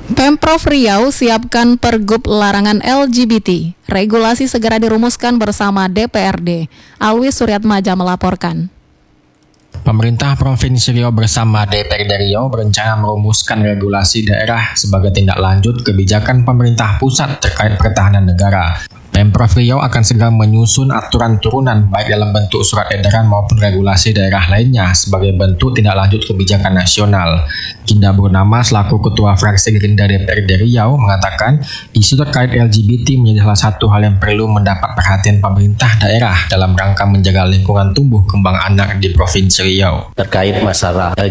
Pemprov Riau siapkan pergub larangan LGBT. Regulasi segera dirumuskan bersama DPRD. Alwi Suryatmaja melaporkan. Pemerintah Provinsi Riau bersama DPRD Riau berencana merumuskan regulasi daerah sebagai tindak lanjut kebijakan pemerintah pusat terkait pertahanan negara. Pemprov Riau akan segera menyusun aturan turunan baik dalam bentuk surat edaran maupun regulasi daerah lainnya sebagai bentuk tindak lanjut kebijakan nasional. Ginda Burnama selaku Ketua Fraksi Gerindra DPRD Riau mengatakan isu terkait LGBT menjadi salah satu hal yang perlu mendapat perhatian pemerintah daerah dalam rangka menjaga lingkungan tumbuh kembang anak di Provinsi Riau. Terkait masalah